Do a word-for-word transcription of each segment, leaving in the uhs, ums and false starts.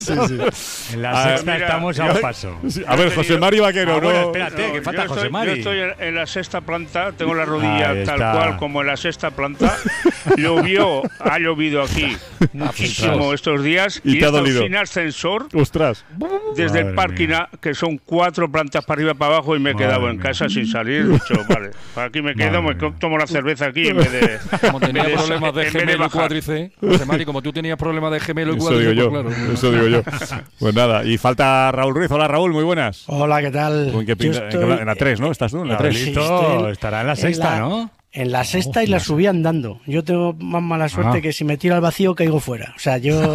Sí, sí. En la Ah, sexta mira, estamos a yo- un paso. Sí, a ver, José Mari Vaquero, Ah, bueno, no. espérate, No, que falta yo José estoy, Mari. Yo estoy en, en la sexta planta, tengo la rodilla Ahí tal está. cual como en la sexta planta. Llovió, ha llovido aquí muchísimo estos días ¿Y y, te ha he estado dolido? sin ascensor Ostras. desde el Madre parking, mía. a- que son cuatro plantas para arriba para abajo y me he Madre quedado en mía. casa sin salir. He dicho, vale, aquí me quedo, Madre me mía. tomo la cerveza aquí en vez de. Como tenía en vez de- problemas de en vez de gemelo y bajar. cuádrice, José Mari, como tú tenías problemas de gemelo y Eso cuádrice, digo yo. pues claro. Eso digo yo. Pues nada, y falta Raúl Ruiz. Hola, Raúl, muy buenas. Hola, ¿qué tal? ¿En, qué Yo pinta- estoy en la tres, ¿no? ¿Estás tú? En la tres. Sí, Raulito estoy en- estará en la en sexta, la- ¿no? En la sexta y la subí andando. Yo tengo más mala suerte Ah. que si me tiro al vacío caigo fuera. O sea, yo.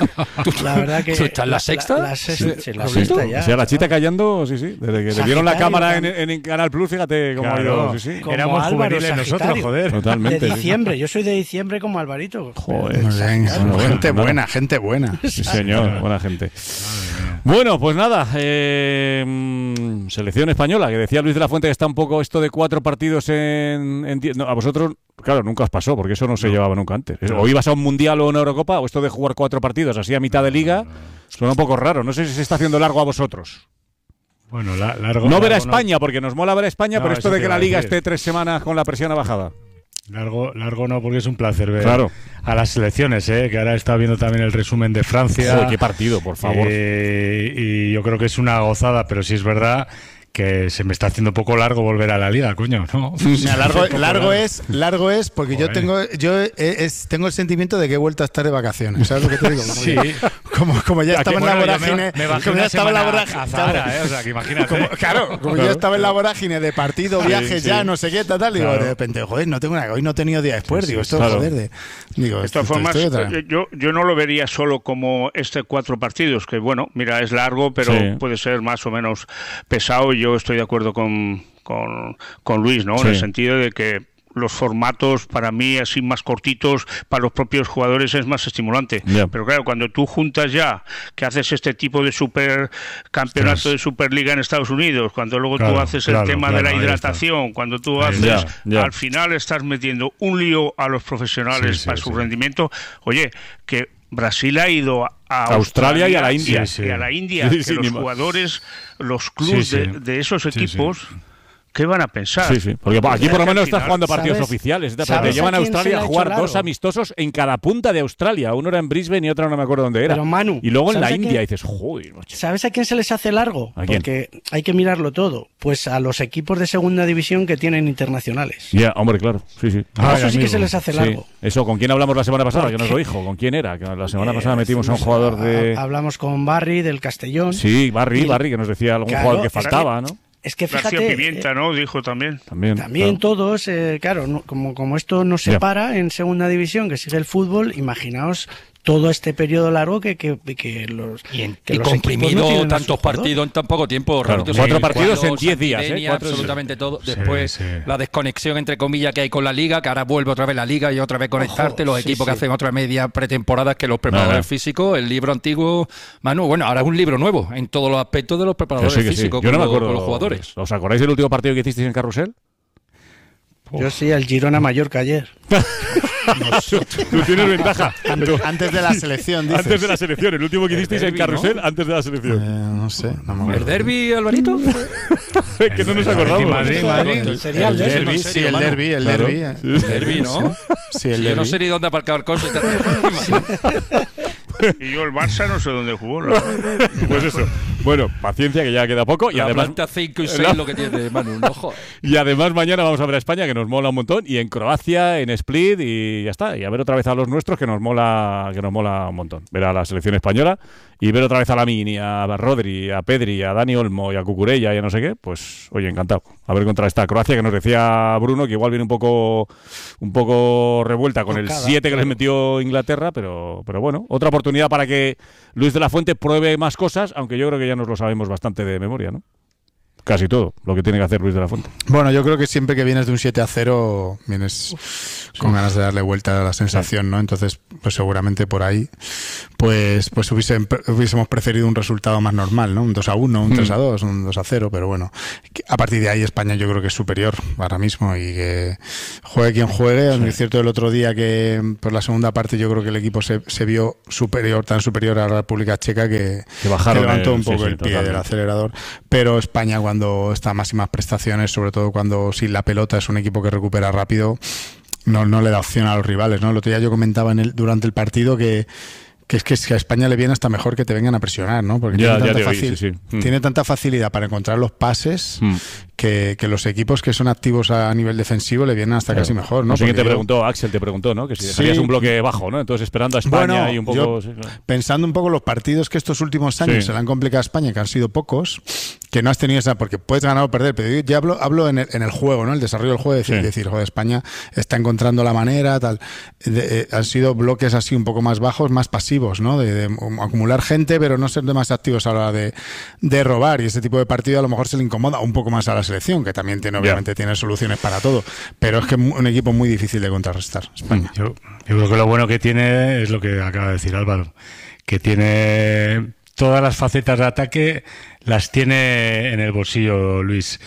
La verdad que. ¿Tú estás en la sexta? La, sexta, sí, la Sí, sexta sí. ya. O sea, la chita callando, sí, sí. Desde que le dieron la Sagitario cámara en, también. en Canal Plus, fíjate cómo ha Claro. ido. Sí, sí. Como Éramos Álvaro juveniles nosotros, Sagitario. joder. Totalmente. De sí. diciembre. Yo soy de diciembre como Alvarito. Joder. Muy bien. Bueno, bueno, gente nada. buena, gente buena. Sí, señor, buena gente. Bueno, pues nada, eh, mm, selección española, que decía Luis de la Fuente que está un poco esto de cuatro partidos en... en die- no, a vosotros, claro, nunca os pasó, porque eso no se llevaba nunca antes. O ibas a un Mundial o una Eurocopa, o esto de jugar cuatro partidos así a mitad de liga, suena un poco raro. No sé si se está haciendo largo a vosotros. Bueno, la- largo. No ver a largo España, porque nos mola ver a España, No, pero esto eso de te que iba la a liga decir. esté tres semanas con la presión bajada. Largo, largo no, porque es un placer ver Claro. a las selecciones, ¿eh? Que ahora he estado viendo también el resumen de Francia. Joder, qué partido, por favor. Eh, y yo creo que es una gozada, pero sí es verdad que se me está haciendo un poco largo volver a la liga, coño, ¿no? Mira, largo, Un poco largo es, largo es porque yo Joder. tengo, yo eh, es, tengo el sentimiento de que he vuelto a estar de vacaciones. ¿Sabes lo que te digo? Como, Sí. como, como ya estaba en la Bueno, yo vorágine, me, me bajé como ya una estaba en la semana vorágine, a Zahara, claro. ¿eh? O sea, que imagínate. Como- claro, como yo estaba en la vorágine de partido, Sí, viajes sí. ya, no sé qué, tal, tal, digo, Claro. de repente, joder, no tengo nada, hoy no he tenido día después, Sí, digo, sí, esto claro. joder, de, digo, De esto, todas formas, estoy otra- eh, yo, yo no lo vería solo como este cuatro partidos, que bueno, mira, es largo, pero Sí. puede ser más o menos pesado, y yo estoy de acuerdo con, con, con Luis, ¿no? Sí. En el sentido de que los formatos, para mí, así más cortitos, para los propios jugadores es más estimulante. Ya. Pero claro, cuando tú juntas ya, que haces este tipo de super campeonato Ostras. de Superliga en Estados Unidos, cuando luego Claro, tú haces claro, el tema claro, de la ahí está. hidratación, cuando tú Ahí haces, está. Ya, ya. al final estás metiendo un lío a los profesionales Sí, sí, para sí. su rendimiento. Oye, que Brasil ha ido a, a Australia y a la India. y a- y a la India, Sí, que sí, los ni más. jugadores, los clubes Sí, sí. de, de esos Sí, sí. equipos, ¿qué van a pensar? Sí, sí. Porque aquí por lo menos estás jugando partidos ¿Sabes- oficiales. Pero sabes te llevan a a quién se Australia le a ha jugar hecho dos largo? amistosos en cada punta de Australia. Uno era en Brisbane y otro no me acuerdo dónde era. Pero, Manu, y luego en la ¿sabes a India quién- dices, joder, macho. ¿Sabes a quién se les hace largo? ¿A quién? Porque hay que mirarlo todo. Pues a los equipos de segunda división que tienen internacionales. Ya, hombre, claro. Sí, sí. A Ay, eso sí que amigo. se les hace Sí. largo. Eso, ¿con quién hablamos la semana pasada? ¿Por Que nos qué? lo dijo. ¿Con quién era? Que la semana Eh, pasada metimos a un jugador de... Hablamos con Barry del Castellón. Sí, Barry, Y- Barry, que nos decía algún Claro, jugador que es que- faltaba, ¿no? Es que García fíjate, Pimienta, ¿no? Dijo también. También. también claro. todos, eh, claro, no- como, como esto no se Ya. para en segunda división, que sigue el fútbol, imaginaos todo este periodo largo que, que, que los Y, en- que y los equipos comprimido no tienen a sus tantos jugadores. partidos en tan poco tiempo. Claro, Roberto, cuatro sí, partidos cuando en diez días, ¿eh? Santidenia, Cuatro- absolutamente todo. Sí, Después, sí. la desconexión, entre comillas, que hay con la liga, que ahora vuelve otra vez la liga y otra vez conectarte. Ojo, los sí, equipos que sí. hacen otra media pretemporada que los preparadores no. físicos, el libro antiguo. Manu, bueno, ahora es un libro nuevo en todos los aspectos de los Que preparadores sí, que sí. físicos Yo no con, me los- acuerdo. con los jugadores. ¿Os acordáis del último partido que hicisteis en Carrusel? Yo sí, el Girona Mallorca ayer. Tú tienes ventaja. Antes, antes de la selección, dices. Antes de la selección, el último que hicisteis en derbi, Carrusel, ¿no? antes de la Eh, selección. no sé, no me ¿El acuerdo. derbi, Alvarito? que no nos acordamos. Madrid, Madrid. Sería el El derbi. derbi, ¿en sí, serio, el Manu? derbi, el Claro. derbi. Sí. Derbi, ¿no? Sí, el Sí, yo no derbi. sé ni dónde aparcar el coche. Y yo el Barça no sé dónde jugó. ¿no? Pues eso. Bueno, paciencia, que ya queda poco. Y La además, planta cinco y La- seis lo que tiene Manu, no joder. y además mañana vamos a ver a España, que nos mola un montón. Y en Croacia, en Split, y ya está. Y a ver otra vez a los nuestros, que nos mola, que nos mola un montón. Ver a la selección española y ver otra vez a Lamine, y a Rodri, a Pedri, a Dani Olmo y a Cucurella y a no sé qué. Pues, oye, encantado. A ver contra esta Croacia, que nos decía Bruno, que igual viene un poco un poco revuelta con el Tocada, siete que les metió Inglaterra, pero, pero bueno, otra oportunidad para que Luis de la Fuente pruebe más cosas, aunque yo creo que ya nos lo sabemos bastante de memoria, ¿no? casi todo lo que tiene que hacer Luis de la Fuente. Bueno, yo creo que siempre que vienes de un siete a cero vienes Uf, con sí. ganas de darle vuelta a la sensación, sí. ¿no? Entonces, pues seguramente por ahí pues pues hubiesen, hubiésemos preferido un resultado más normal, ¿no? Un dos a uno, un mm. tres a dos, un dos a cero, pero bueno, a partir de ahí España yo creo que es superior ahora mismo y que juegue quien juegue. Sí. Es cierto el otro día que por la segunda parte yo creo que el equipo se, se vio superior, tan superior a la República Checa que, que, bajaron que levantó el, un poco sí, sí, el pie totalmente. del acelerador. Pero España cuando está a máximas prestaciones, sobre todo cuando sin la pelota es un equipo que recupera rápido, no, no le da opción a los rivales, ¿no? El otro día yo comentaba en el, durante el partido que que es que, es que a España le viene hasta mejor que te vengan a presionar, ¿no? Porque ya, tiene, ya tanta oí, facil, sí, sí. Mm. tiene tanta facilidad para encontrar los pases mm. que, que los equipos que son activos a nivel defensivo le vienen hasta claro. casi mejor, ¿no? Así que te yo... preguntó, Axel te preguntó, ¿no? Que si dejarías sí. un bloque bajo, ¿no? Entonces esperando a España bueno, y un poco... Yo, sí, claro. Pensando un poco los partidos que estos últimos años sí. se le han complicado a España, que han sido pocos, que no has tenido esa... Porque puedes ganar o perder, pero yo ya hablo, hablo en, el, en el juego, ¿no? El desarrollo del juego, decir, sí. decir joder, España está encontrando la manera, tal... De, eh, han sido bloques así un poco más bajos, más pasivos, ¿no? De, de acumular gente, pero no ser demasiado activos a la hora de, de robar, y ese tipo de partido a lo mejor se le incomoda un poco más a la selección, que también tiene, obviamente, yeah. tiene soluciones para todo, pero es que es un equipo muy difícil de contrarrestar, España. Yo, yo creo que lo bueno que tiene es lo que acaba de decir Álvaro, que tiene todas las facetas de ataque, las tiene en el bolsillo Luis.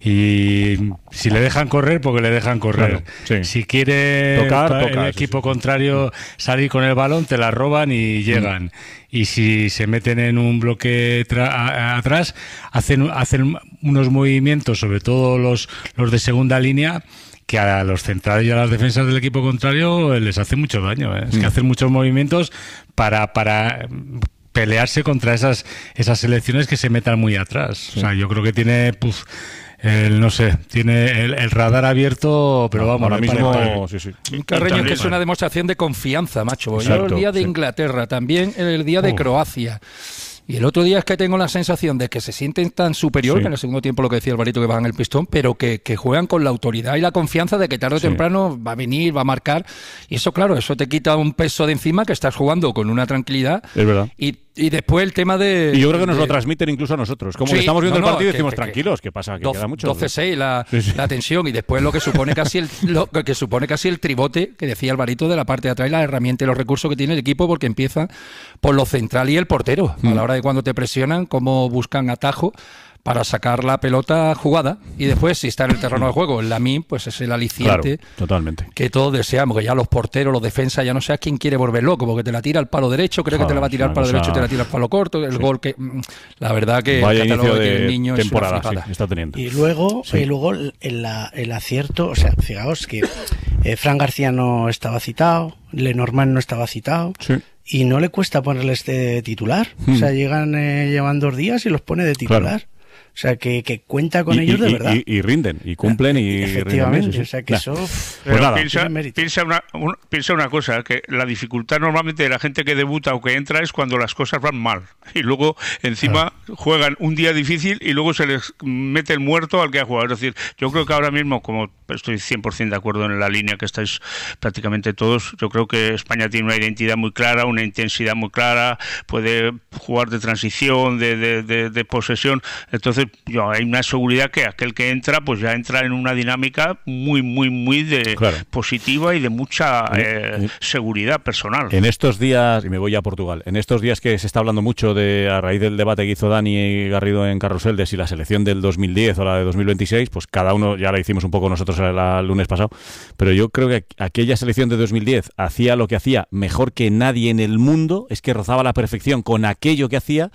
Y si le dejan correr, porque le dejan correr. Claro, sí. Si quiere tocar, el tocar, equipo sí, sí. contrario salir con el balón, te la roban y llegan. Mm. Y si se meten en un bloque tra- a- atrás, hacen, hacen unos movimientos, sobre todo los, los de segunda línea, que a los centrales y a las defensas del equipo contrario les hace mucho daño. ¿eh? Es mm. que hacen muchos movimientos para... para pelearse contra esas esas selecciones que se metan muy atrás. Sí. O sea, yo creo que tiene... Puf, el, no sé, tiene el, el radar abierto, pero no, vamos, ahora mismo... Para, sí, sí. Un Carreño que es una demostración de confianza, macho. Exacto, yo el día de sí. Inglaterra, también el día de oh. Croacia. Y el otro día es que tengo la sensación de que se sienten tan superior, sí. que en el segundo tiempo lo que decía Alvarito, que bajan el pistón, pero que, que juegan con la autoridad y la confianza de que tarde o sí. temprano va a venir, va a marcar. Y eso, claro, eso te quita un peso de encima, que estás jugando con una tranquilidad. Es verdad. Y, y después el tema de... Y yo creo que nos de, lo transmiten incluso a nosotros. Como sí, que estamos viendo no, el partido no, y decimos, que, tranquilos, ¿qué pasa? Que doce, queda mucho. doce seis la, sí, sí. la tensión, y después lo que supone casi el lo que supone casi el tribote que decía Alvarito de la parte de atrás, y la herramienta y los recursos que tiene el equipo, porque empieza por lo central y el portero. Mm. A la hora de cuando te presionan, cómo buscan atajo para sacar la pelota jugada, y después si está en el terreno de juego el Lamine, pues es el aliciente claro, totalmente. Que todos deseamos, que ya los porteros, los defensas, ya no sé a quién quiere volver loco, porque te la tira al palo derecho, creo claro, que te la va a tirar al palo derecho, te la tira al palo corto, el sí. gol que la verdad que vaya el inicio de, de el niño temporada es una sí, está teniendo. Y luego, sí. y luego el, el, el acierto, o sea, fijaos que eh, Fran García no estaba citado, Lenormand no estaba citado. Sí. Y no le cuesta ponerles de titular. Hmm. O sea, llegan, eh, llevan dos días y los pone de titular. Claro. O sea, que, que cuenta con y, ellos y, de verdad. Y, y, y rinden, y cumplen, y efectivamente, rinden. Sí, sí. O sea, que nah. eso... Pues Pero nada. Piensa, piensa, una, un, piensa una cosa, que la dificultad normalmente de la gente que debuta o que entra es cuando las cosas van mal. Y luego, encima, claro. juegan un día difícil y luego se les mete el muerto al que ha jugado. Es decir, yo creo que ahora mismo, como estoy cien por ciento de acuerdo en la línea que estáis prácticamente todos, yo creo que España tiene una identidad muy clara, una intensidad muy clara, puede jugar de transición, de, de, de, de posesión. Entonces, yo, hay una seguridad que aquel que entra, pues ya entra en una dinámica muy, muy, muy de claro. positiva y de mucha eh, seguridad personal. En estos días, y me voy a Portugal, en estos días que se está hablando mucho de, a raíz del debate que hizo Dani Garrido en Carrusel, de si la selección del dos mil diez o la de dos mil veintiséis, pues cada uno, ya la hicimos un poco nosotros el, el lunes pasado, pero yo creo que aquella selección de dos mil diez hacía lo que hacía mejor que nadie en el mundo, es que rozaba la perfección con aquello que hacía.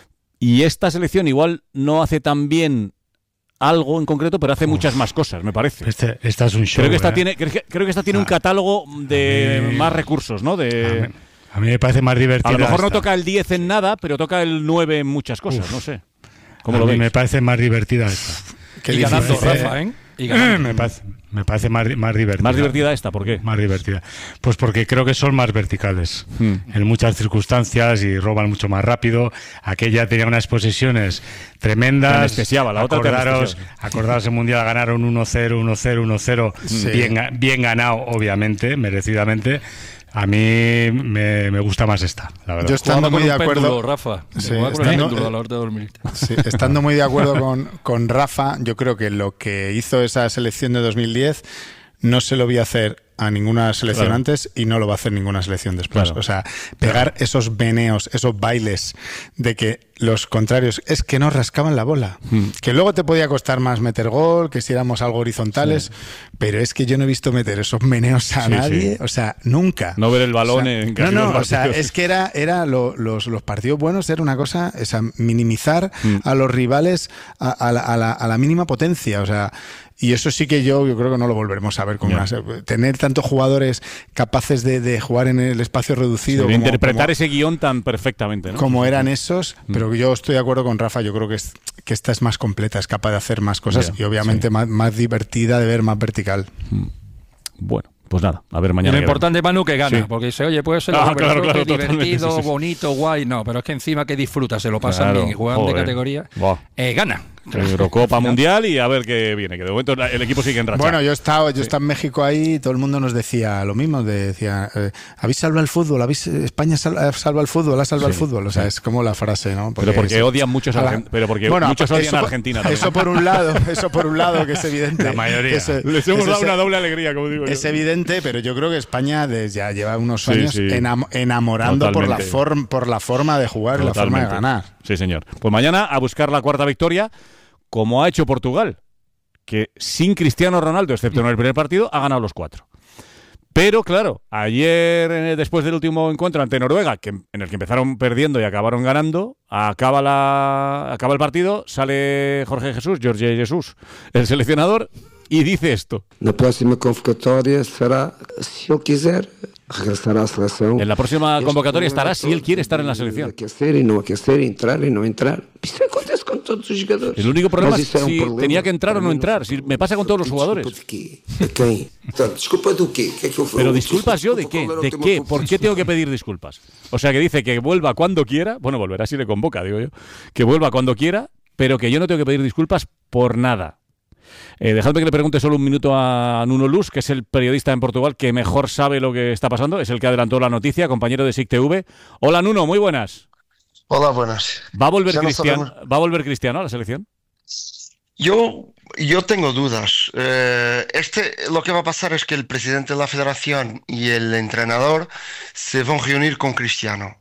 Y esta selección igual no hace tan bien algo en concreto, pero hace Uf, muchas más cosas, me parece. Este, esta es un show. Creo que esta ¿eh? tiene, creo que, creo que esta tiene ah, un catálogo de mí, más recursos, ¿no? De, a, mí, a mí me parece más divertido. A lo mejor esta. no toca el diez en nada, pero toca el nueve en muchas cosas, Uf, no sé. ¿Cómo a lo mí veis? Me parece más divertida esta. Y ganando, Rafa, ¿eh? Y me parece, me parece más, más divertida. ¿Más divertida esta? ¿Por qué? Más divertida. Pues porque creo que son más verticales hmm. en muchas circunstancias y roban mucho más rápido. Aquella tenía unas posesiones tremendas. Te anestesiaba, la otra acordaros, acordaros el Mundial, ganaron uno cero, uno cero, uno cero. Sí. Bien, bien ganado, obviamente, merecidamente. A mí me, me gusta más esta, la verdad. Yo estando muy de acuerdo, péndulo, Rafa. Sí, estando, estando, a la hora de dormir. Sí, estando muy de acuerdo con, con Rafa, yo creo que lo que hizo esa selección de dos mil diez no se lo voy a hacer a ninguna selección claro. antes y no lo va a hacer ninguna selección después. Claro. O sea, pegar claro. esos meneos, esos bailes de que los contrarios es que no rascaban la bola. Hmm. Que luego te podía costar más meter gol, que si éramos algo horizontales, sí. pero es que yo no he visto meter esos meneos a sí, nadie, sí. o sea, nunca. No ver el balón o sea, en casi No, no, o sea, es que era, era lo, los, los partidos buenos era una cosa, esa minimizar hmm. a los rivales a, a, la, a, la, a la mínima potencia, o sea, y eso sí que yo, yo creo que no lo volveremos a ver con yeah. una, tener tantos jugadores capaces de, de jugar en el espacio reducido. Sí, de como, interpretar como, ese guión tan perfectamente, ¿no? Como eran esos, mm. pero yo estoy de acuerdo con Rafa, yo creo que, es, que esta es más completa, es capaz de hacer más cosas yeah. y obviamente sí. más, más divertida de ver, más vertical. Mm. Bueno. Pues nada, a ver mañana. Y lo importante, Manu, que gana, sí. porque dice, oye, puede ser ah, claro, claro, divertido, sí, sí. bonito, guay, no, pero es que encima que disfruta, se lo pasan claro, bien y juegan joder. de categoría, eh, gana. Eurocopa Mundial y a ver qué viene, que de momento el equipo sigue en racha. Bueno, yo he estado, yo he estado en México ahí y todo el mundo nos decía lo mismo, decía, eh, habéis salvado el fútbol, habéis España salva, salva el fútbol, ha salvado sí, el fútbol, o sea, sí. es como la frase, ¿no? Porque pero porque eso, odian muchos a la, pero porque bueno, muchos odian a Argentina por, eso por un lado, eso por un lado que es evidente. La mayoría. Es, Les hemos dado una doble alegría, como digo. Es yo. evidente, pero yo creo que España desde ya lleva unos años sí, sí. enam enamorando por la forma por la forma de jugar y la forma de ganar. Sí, señor. Pues mañana a buscar la cuarta victoria, como ha hecho Portugal, que sin Cristiano Ronaldo, excepto en el primer partido, ha ganado los cuatro. Pero claro, ayer, después del último encuentro ante Noruega, que, en el que empezaron perdiendo y acabaron ganando, acaba, la, acaba el partido, sale Jorge Jesús, Jorge Jesús, el seleccionador, y dice esto. La próxima convocatoria será, si yo quiser, regresar a la selección. En la próxima convocatoria estará si él quiere estar en la selección. Aquecer y no aquecer, entrar y no entrar. Eso acontece con todos los jugadores. El único problema es si problema. tenía que entrar o no entrar. Si me pasa con todos los jugadores. ¿Disculpa de qué? ¿Disculpa de qué? ¿Qué que Pero disculpas yo de qué? ¿De qué? ¿Por qué tengo que pedir disculpas? O sea, que dice que vuelva cuando quiera. Bueno, volverá si le convoca, digo yo. Que vuelva cuando quiera, pero que yo no tengo que pedir disculpas por nada. Eh, dejadme que le pregunte solo un minuto a Nuno Luz, que es el periodista en Portugal que mejor sabe lo que está pasando, es el que adelantó la noticia, compañero de S I C T V. Hola Nuno, muy buenas. Hola, buenas. ¿Va a volver, Cristiano, no ¿va a, volver Cristiano a la selección? Yo, yo tengo dudas. Eh, este, lo que va a pasar es que el presidente de la federación y el entrenador se van a reunir con Cristiano.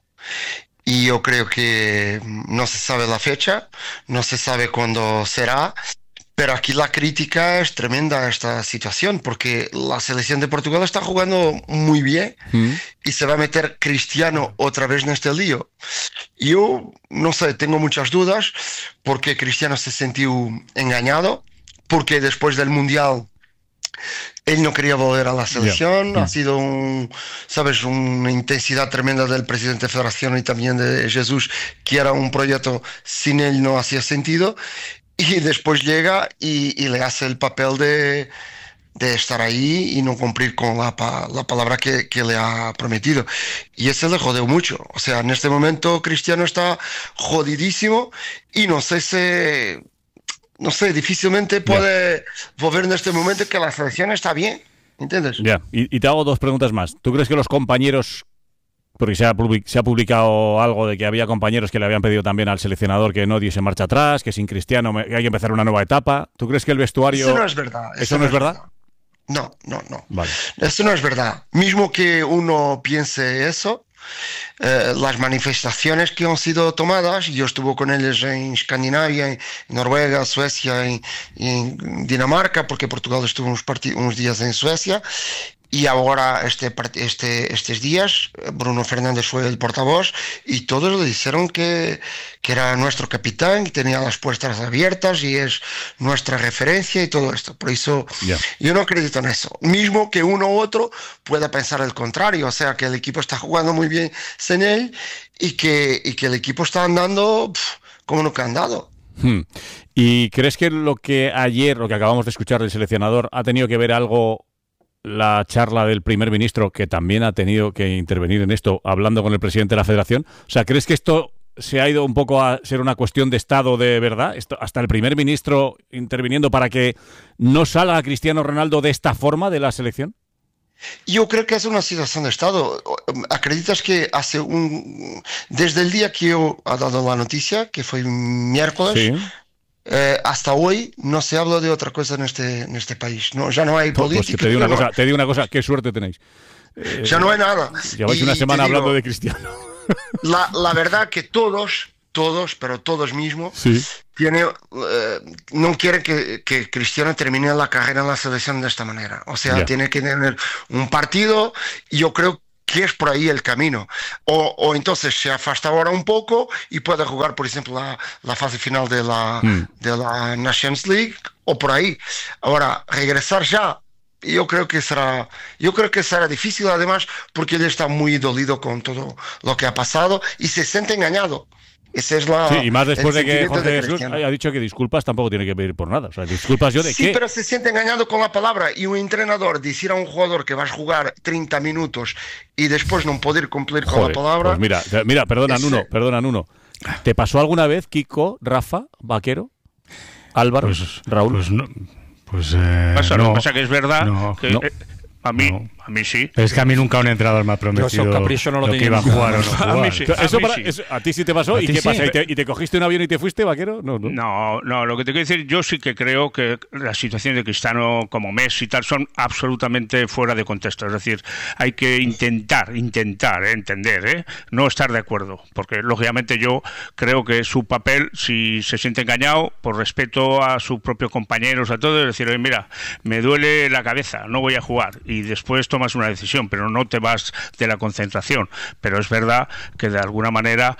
Y yo creo que no se sabe la fecha, no se sabe cuándo será. Pero aquí la crítica es tremenda a esta situación, porque la selección de Portugal está jugando muy bien mm. y se va a meter Cristiano otra vez en este lío. Yo no sé, tengo muchas dudas, porque Cristiano se sintió engañado, porque después del Mundial él no quería volver a la selección, yeah. Yeah. ha sido un, sabes, una intensidad tremenda del presidente de Federación y también de Jesús, que era un proyecto sin él no hacía sentido. Y después llega y, y le hace el papel de, de estar ahí y no cumplir con la, la palabra que, que le ha prometido. Y ese le jodió mucho. O sea, en este momento Cristiano está jodidísimo y no sé si, no sé, difícilmente puede yeah. volver en este momento que la selección está bien. ¿Entiendes? Ya, yeah. y, y te hago dos preguntas más. ¿Tú crees que los compañeros... Porque se ha, se ha publicado algo de que había compañeros que le habían pedido también al seleccionador que no diese marcha atrás, que sin Cristiano hay que empezar una nueva etapa. ¿Tú crees que el vestuario...? Eso no es verdad. ¿Eso, ¿Eso no, no es verdad? verdad? No, no, no. Vale. Eso no es verdad. Mismo que uno piense eso, eh, las manifestaciones que han sido tomadas, yo estuve con ellos en Escandinavia, en Noruega, Suecia y en, en Dinamarca, porque Portugal estuvo unos, unos días en Suecia. Y ahora, este, este, estos días, Bruno Fernández fue el portavoz y todos le dijeron que, que era nuestro capitán, que tenía las puertas abiertas y es nuestra referencia y todo esto. Por eso yeah. yo no acredito en eso. Mismo que uno u otro pueda pensar el contrario, o sea, que el equipo está jugando muy bien sin él y que, y que el equipo está andando pff, como nunca ha andado. Hmm. ¿Y crees que lo que ayer, lo que acabamos de escuchar del seleccionador, ha tenido que ver algo... la charla del primer ministro, que también ha tenido que intervenir en esto, hablando con el presidente de la federación? O sea, ¿crees que esto se ha ido un poco a ser una cuestión de Estado de verdad? Esto, hasta el primer ministro interviniendo para que no salga Cristiano Ronaldo de esta forma de la selección. Yo creo que es una situación de Estado. ¿Acreditas que hace un... Desde el día que yo he dado la noticia, que fue miércoles, sí. eh, hasta hoy no se habla de otra cosa en este, en este país? No, ya no hay política. Pues te, digo una cosa, te digo una cosa, qué suerte tenéis. Eh, ya no hay nada. Lleváis una semana hablando digo, de Cristiano. La, la verdad que todos... todos, pero todos mismos, sí. tiene, eh, no quieren que, que Cristiano termine la carrera en la selección de esta manera. O sea, yeah. tiene que tener un partido y yo creo que es por ahí el camino. O, o entonces se afasta ahora un poco y puede jugar, por ejemplo, la, la fase final de la, mm. de la Nations League o por ahí. Ahora, regresar ya. Yo creo que será, yo creo que será difícil además porque él está muy dolido con todo lo que ha pasado y se siente engañado. Esa es la, sí, y más después de que Jorge Jesús ha dicho que disculpas tampoco tiene que pedir por nada. O sea, disculpas yo de sí, qué. Sí, pero se siente engañado con la palabra. Y un entrenador decir a un jugador que vas a jugar treinta minutos y después no poder cumplir con Joder, la palabra. Pues mira, mira, perdona, ese... Nuno, perdona, Nuno. ¿Te pasó alguna vez, Kiko, Rafa, Vaquero, Álvaro, pues, Raúl? Pues no. Pues eh, pasa, no, lo que pasa que es verdad no, que no. Eh, a mí, no. a mí sí. Es que a mí nunca un entrenador me ha prometido no lo, lo que iba a jugar o no jugar. A mí sí, eso a, mí para, sí. eso, ¿A ti sí te pasó? ¿Y qué sí? pasa? ¿Y te, ¿Y te cogiste un avión y te fuiste, Vaquero? No, no, no, no, lo que te quiero decir, yo sí que creo que la situación de Cristiano como Messi y tal son absolutamente fuera de contexto. Es decir, hay que intentar, intentar eh, entender, ¿eh? no estar de acuerdo. Porque, lógicamente, yo creo que su papel, si se siente engañado, por respeto a sus propios compañeros, a todos, es decir, oye, mira, me duele la cabeza, no voy a jugar. Y después tomas una decisión, pero no te vas de la concentración. Pero es verdad que de alguna manera,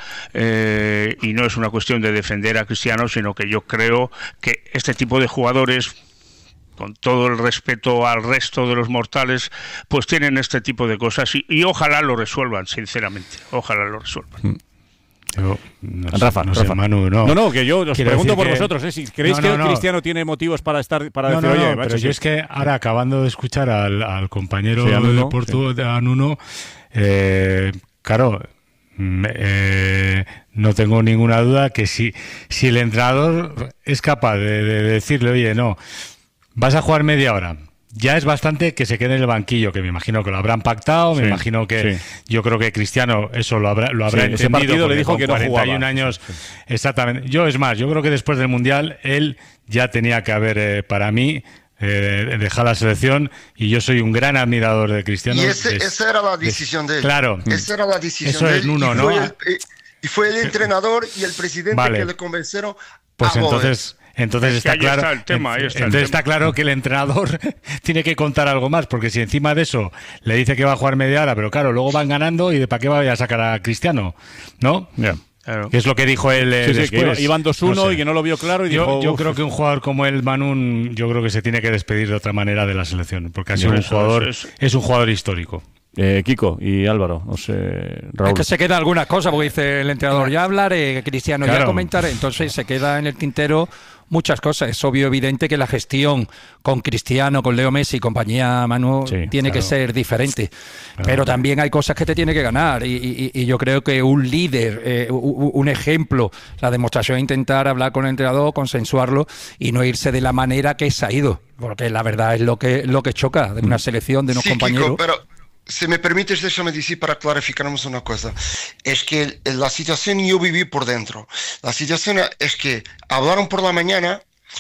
eh, y no es una cuestión de defender a Cristiano, sino que yo creo que este tipo de jugadores, con todo el respeto al resto de los mortales, pues tienen este tipo de cosas y, y ojalá lo resuelvan, sinceramente. Ojalá lo resuelvan. Mm. Yo, no sé, Rafa, no Rafa. Sé, Manu, no. no, no, que yo os Quiero pregunto por que... vosotros, ¿eh? Si creéis no, no, que no. Cristiano tiene motivos para estar para no, decir, no, oye, no, macho, pero sí. yo es que ahora, acabando de escuchar al, al compañero sí, a Nuno, de Porto, sí. a Nuno, eh, claro, eh, no tengo ninguna duda que si, si el entrenador es capaz de, de decirle, oye, no, vas a jugar media hora, ya es bastante que se quede en el banquillo, que me imagino que lo habrán pactado, me sí, imagino que sí. yo creo que Cristiano eso lo habrá, lo habrá sí, entendido. Ese partido le dijo que no cuarenta y un jugaba. años, Sí, sí. exactamente. Yo, es más, yo creo que después del Mundial él ya tenía que haber, eh, para mí, eh, dejado la selección, y yo soy un gran admirador de Cristiano. Y ese, de, esa era la decisión de, de él. Claro. Esa era la decisión eso de él. es Nuno, y ¿no? Fue el, y fue el entrenador y el presidente vale. que le convencieron pues a entonces... Entonces, está claro, está el tema, ahí está entonces el está tema. claro que el entrenador tiene que contar algo más, porque si encima de eso le dice que va a jugar media hora, pero claro, luego van ganando y de para qué vaya a sacar a Cristiano, ¿no? Yeah. Claro. Que es lo que dijo él eh, sí, sí, después. Que iban dos uno no sé. Y que no lo vio claro y yo, dijo... Yo creo que un jugador como el Manún, yo creo que se tiene que despedir de otra manera de la selección, porque ha sido un jugador, es, es. es un jugador histórico. Eh, Kiko y Álvaro, no sé, Raúl. Es que se quedan algunas cosas, porque dice el entrenador, ya hablaré, Cristiano, claro. ya comentaré, entonces se queda en el tintero muchas cosas. Es obvio, evidente que la gestión con Cristiano, con Leo Messi y compañía, Manu, sí, tiene claro. que ser diferente. Claro. Pero también hay cosas que te tiene que ganar. Y, y, y yo creo que un líder, eh, un ejemplo, la demostración es intentar hablar con el entrenador, consensuarlo y no irse de la manera que se ha ido. Porque la verdad es lo que, lo que choca de una selección, de unos sí, compañeros. Kiko, pero... Si me permites, déjame decir para clarificarnos una cosa. Es que la situación yo viví por dentro. La situación es que hablaron por la mañana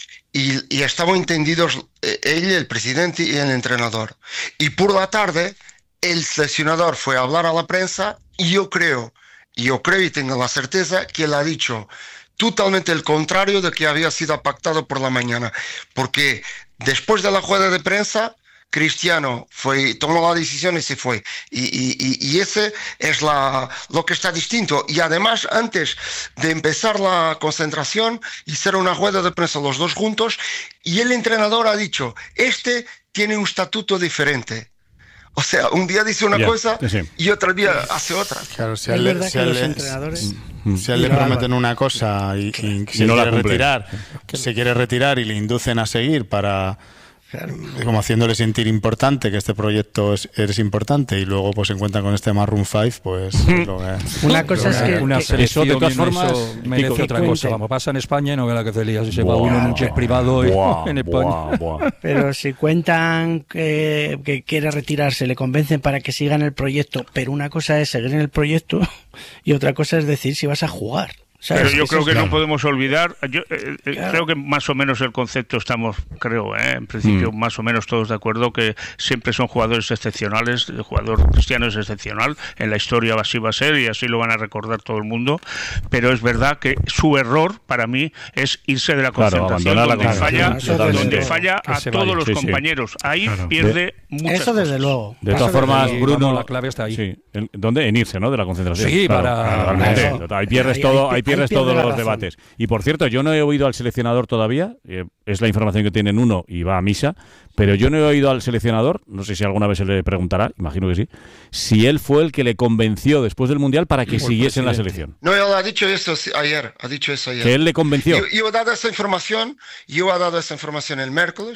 y, y estaban entendidos él, el presidente y el entrenador. Y por la tarde, el seleccionador fue a hablar a la prensa y yo creo, yo creo y tengo la certeza que él ha dicho totalmente el contrario de que había sido pactado por la mañana. Porque después de la rueda de prensa, Cristiano fue, tomó la decisión y se fue. Y, y, y ese es la, lo que está distinto. Y además, antes de empezar la concentración, hicieron una rueda de prensa los dos juntos y el entrenador ha dicho, este tiene un estatuto diferente. O sea, un día dice una yeah, cosa sí. y otro día hace otra. Claro, si a él, si a él, entrenadores... si a él le prometen una cosa y, y, y se no quiere retirar, se quiere retirar y le inducen a seguir para... Claro. Como haciéndole sentir importante, que este proyecto es, eres importante, y luego pues se encuentran con este Maroon cinco, pues lo que, una cosa es que, una que selección eso de todas formas eso merece que, otra que cosa. Vamos, pasa en España y no ve la que se lía, si se va uno en un jet privado buah, en España. Buah, buah. Pero si cuentan que, que quiere retirarse, le convencen para que siga en el proyecto, pero una cosa es seguir en el proyecto y otra cosa es decir si vas a jugar. Pero yo creo es que claro. no podemos olvidar, yo eh, claro. creo que más o menos el concepto estamos, creo, eh, en principio mm. más o menos todos de acuerdo que siempre son jugadores excepcionales, el jugador cristiano es excepcional, en la historia así va a ser y así lo van a recordar todo el mundo, pero es verdad que su error para mí es irse de la concentración, claro, donde la falla, claro, donde falla a todos vaya. los sí, compañeros, sí. ahí claro. pierde de, muchas Eso desde cosas. luego. De todas formas, de, Bruno, vamos, la clave está ahí. Sí. ¿Dónde? En irse, ¿no? De la concentración. Sí, claro, para... Claro, claro. Ahí pierdes ahí, todo, ahí, ahí pierdes ahí todos los razón. debates. Y por cierto, yo no he oído al seleccionador todavía, eh, es la información que tienen uno y va a misa, pero yo no he oído al seleccionador, no sé si alguna vez se le preguntará, imagino que sí, si él fue el que le convenció después del Mundial para que siguiese en la selección. No, él ha dicho eso ayer, ha dicho eso ayer. Que él le convenció. Yo, yo he dado esa información, yo he dado esa información el miércoles.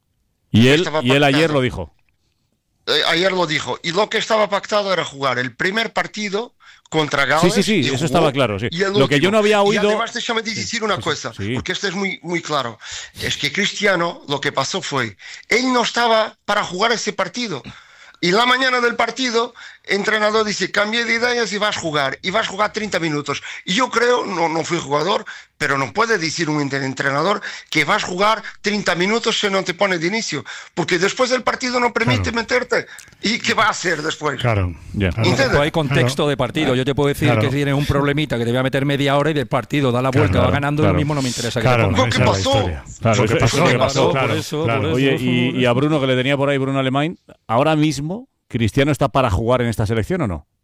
Y él, y él ayer lo dijo. Eh, ayer lo dijo. Y lo que estaba pactado era jugar el primer partido contra Gales. Sí, sí, sí, eso estaba claro. Sí. Lo que yo no había oído. Y además, déjame decir una cosa, sí. porque esto es muy, muy claro. Es que Cristiano, lo que pasó fue, él no estaba para jugar ese partido. Y la mañana del partido, el entrenador dice, cambie de ideas y vas a jugar. Y vas a jugar treinta minutos. Y yo creo, no, no fui jugador, pero no puede decir un entrenador que vas a jugar treinta minutos si no te pone de inicio. Porque después del partido no permite claro. meterte. ¿Y qué va a hacer después? Claro, ya. Claro. Hay contexto claro. de partido. Yo te puedo decir claro. que si tienes un problemita que te voy a meter media hora y del partido da la vuelta, claro, va ganando, claro. lo mismo no me interesa que claro, te ponga. ¿Qué pasó? Claro, ¿qué pasó? ¿Qué pasó? Claro, por eso, claro. por eso, Oye, por y, eso. y a Bruno, que le tenía por ahí, Bruno Alemán, ahora mismo, ¿Cristiano está para jugar en esta selección o no?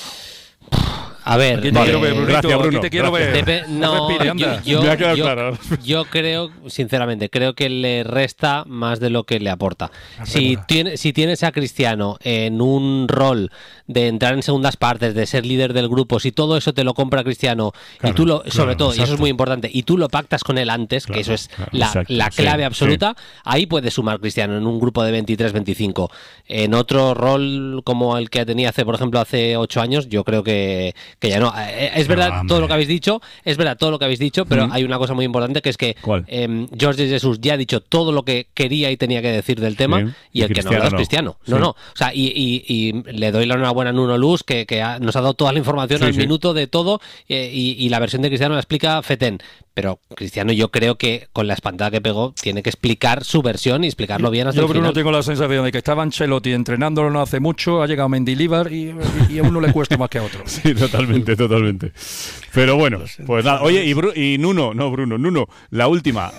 A ver, aquí te vale. quiero ver, Brunito, Gracias, Bruno. Aquí te quiero ver. Depe no, yo, yo, Me ha quedado yo, claro. yo creo, sinceramente, creo que le resta más de lo que le aporta. Si, tiene, si tienes a Cristiano en un rol de entrar en segundas partes, de ser líder del grupo, si todo eso te lo compra Cristiano, claro, y tú lo, sobre claro, todo, exacto. y eso es muy importante, y tú lo pactas con él antes, claro, que eso es claro, la, exacto, la clave sí, absoluta, sí. ahí puedes sumar Cristiano en un grupo de veintitrés veinticinco. En otro rol como el que tenía hace, por ejemplo, hace ocho años, yo creo que, que ya no. Es verdad no, todo lo que habéis dicho, es verdad todo lo que habéis dicho, pero mm. hay una cosa muy importante que es que eh, Jorge Jesús ya ha dicho todo lo que quería y tenía que decir del tema, sí. y el y que no lo es Cristiano. No, sí. no. O sea, y, y, y le doy la enhorabuena a Nuno Luz, que, que ha, nos ha dado toda la información sí, al sí. minuto de todo, eh, y, y la versión de Cristiano la explica Feten. Pero Cristiano, yo creo que con la espantada que pegó, tiene que explicar su versión y explicarlo bien hasta yo, el final. Yo, Bruno, tengo la sensación de que estaba Ancelotti entrenándolo no hace mucho, ha llegado Mendilibar y, y, y a uno le cuesta más que a otro. Sí, totalmente, totalmente. Pero bueno, pues nada. Oye, y, Bru y Nuno, no, Bruno, Nuno, la última.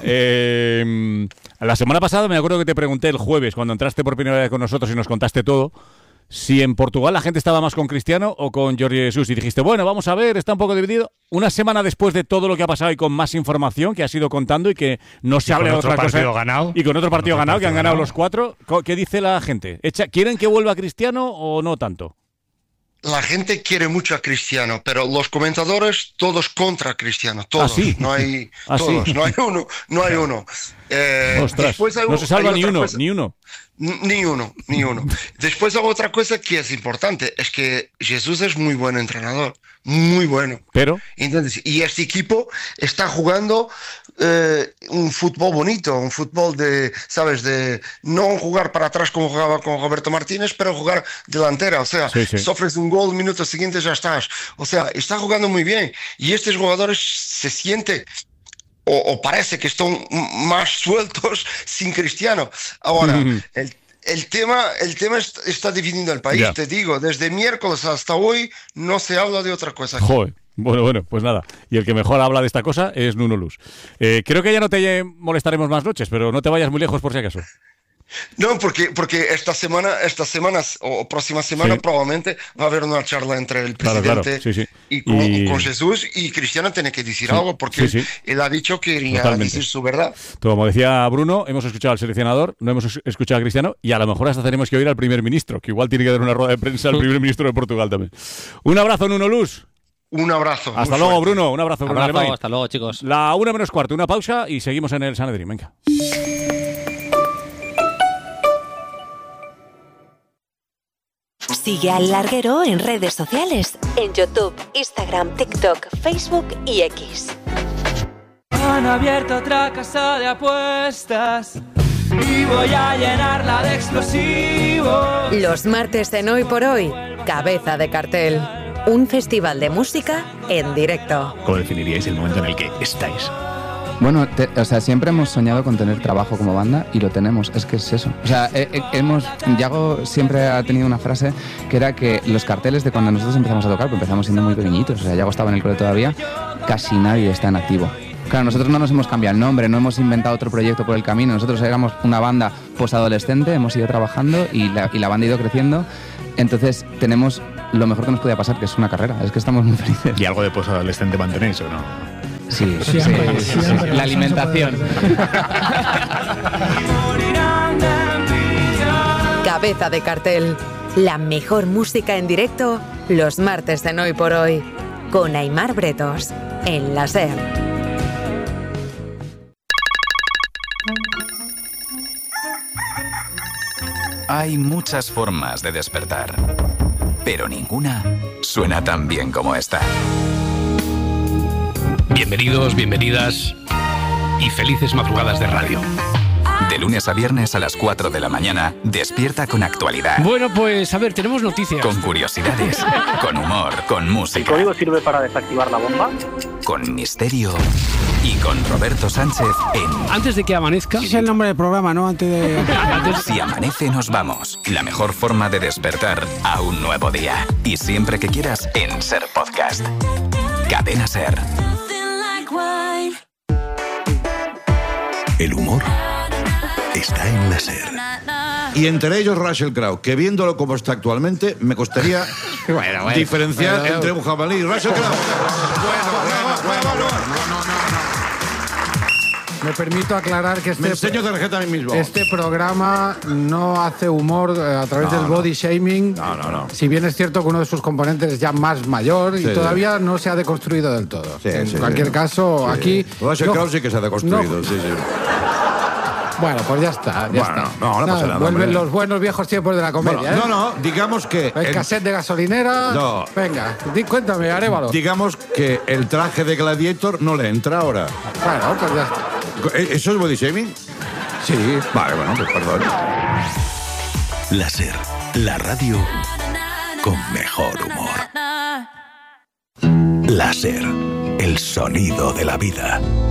Eh, la semana pasada me acuerdo que te pregunté el jueves, cuando entraste por primera vez con nosotros y nos contaste todo, si en Portugal la gente estaba más con Cristiano o con Jorge Jesús. Y dijiste, bueno, vamos a ver, está un poco dividido. Una semana después de todo lo que ha pasado y con más información que has ido contando y que no se habla de otra cosa. Ganado. Y con otro partido con otro ganado, partido que han ganado ganado. los cuatro. ¿Qué dice la gente? ¿Quieren que vuelva Cristiano o no tanto? La gente quiere mucho a Cristiano, pero los comentadores todos contra Cristiano, todos. ¿Ah, sí? No hay ¿Ah, todos, sí? no hay uno, no hay uno. Eh, Ostras, hay, no se salva ni uno, cosa, ni uno. Ni uno, ni uno. Después hay otra cosa que es importante, es que Jesús es muy buen entrenador, muy bueno. Pero, ¿entiendes? Y este equipo está jugando eh, un fútbol bonito, un fútbol de, ¿sabes? De no jugar para atrás como jugaba con Roberto Martínez, pero jugar delantera. O sea, sí, sí. sufres un gol, minutos siguientes ya estás. O sea, está jugando muy bien. Y estos jugadores se sienten... O, o parece que están más sueltos sin Cristiano. Ahora, mm-hmm. el, el tema, el tema está, está dividiendo el país, yeah. te digo. Desde miércoles hasta hoy no se habla de otra cosa. Joder. Bueno, bueno, pues nada. Y el que mejor habla de esta cosa es Nuno Luz. Eh, creo que ya no te molestaremos más noches, pero no te vayas muy lejos por si acaso. No, porque, porque esta semana, estas semanas o próxima semana sí. probablemente va a haber una charla entre el presidente claro, claro. Sí, sí. Y, con, y con Jesús, y Cristiano tiene que decir sí. algo porque sí, sí. él ha dicho que iría a decir su verdad. Como decía Bruno, hemos escuchado al seleccionador, no hemos escuchado a Cristiano y a lo mejor hasta tenemos que oír al primer ministro, que igual tiene que dar una rueda de prensa al primer ministro de Portugal también. Un abrazo, Nuno Luz. Un abrazo. Hasta luego, fuerte. Bruno. Un abrazo, Bruno. Abrazo, hasta luego, chicos. La una menos cuarto, una pausa y seguimos en el Sanedrín. Venga. Sigue al Larguero en redes sociales, en YouTube, Instagram, TikTok, Facebook y X. Han abierto otra casa de apuestas y voy a llenarla de explosivos. Los martes en Hoy por Hoy, Cabeza de Cartel. Un festival de música en directo. ¿Cómo definiríais el momento en el que estáis? Bueno, te, o sea, siempre hemos soñado con tener trabajo como banda y lo tenemos, es que es eso. O sea, eh, eh, hemos, Yago siempre ha tenido una frase que era que los carteles de cuando nosotros empezamos a tocar, pues empezamos siendo muy pequeñitos, o sea, Yago estaba en el cole todavía, casi nadie está en activo. Claro, nosotros no nos hemos cambiado el nombre, no hemos inventado otro proyecto por el camino, nosotros éramos una banda posadolescente, hemos ido trabajando y la, y la banda ha ido creciendo, entonces tenemos lo mejor que nos podía pasar, que es una carrera, es que estamos muy felices. ¿Y algo de posadolescente mantenéis o no? Sí, siempre, sí, sí, sí, la alimentación. Cabeza de Cartel. La mejor música en directo los martes en Hoy por Hoy. Con Aimar Bretos. En la SER. Hay muchas formas de despertar, pero ninguna suena tan bien como esta. Bienvenidos, bienvenidas y felices madrugadas de radio. De lunes a viernes a las cuatro de la mañana, despierta con actualidad. Bueno, pues a ver, tenemos noticias. Con curiosidades, con humor, con música. ¿El código sirve para desactivar la bomba? Con misterio y con Roberto Sánchez en... Antes de que amanezca... Ese es el nombre del programa, ¿no? Antes de... Si amanece nos vamos. La mejor forma de despertar a un nuevo día. Y siempre que quieras en SER Podcast. Cadena SER. El humor está en la SER. Y entre ellos Russell Crowe, que viéndolo como está actualmente, me costaría bueno, bueno, diferenciar bueno, entre un jabalí y Russell Crowe. Bueno, bueno, bueno, no, no, no, no. Me permito aclarar que este, me enseño tarjeta a mí mismo. Este programa no hace humor a través no, del body no. shaming. No, no, no. Si bien es cierto que uno de sus componentes es ya más mayor sí, y todavía sí. no se ha deconstruido del todo. Sí, en sí, cualquier sí. caso, sí. aquí... Russell no, Crowe sí que se ha deconstruido, no, sí, sí. Bueno, pues ya está, ya bueno, está. No, no, no pasa nada. Vuelven hombre. los buenos viejos tiempos de la comedia, bueno, ¿eh? No, no, digamos que... El, el cassette de gasolinera... No. Venga, di, cuéntame, Arévalo. Digamos que el traje de Gladiator no le entra ahora. Bueno, pues ya está. ¿Eso es body shaming? Sí. Vale, bueno, pues perdón. La SER, la radio con mejor humor. La SER, el sonido de la vida.